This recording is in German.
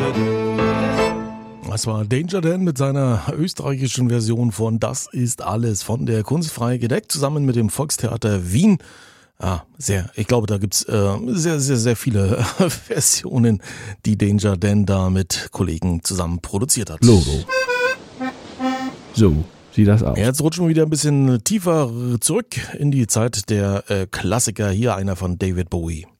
Das war Danger Dan mit seiner österreichischen Version von Das ist alles von der Kunstfrei gedeckt, zusammen mit dem Volkstheater Wien. Ich glaube, da gibt's sehr viele Versionen, die Danger Dan da mit Kollegen zusammen produziert hat. Logo. So sieht das aus. Jetzt rutschen wir wieder ein bisschen tiefer zurück in die Zeit der Klassiker. Hier einer von David Bowie.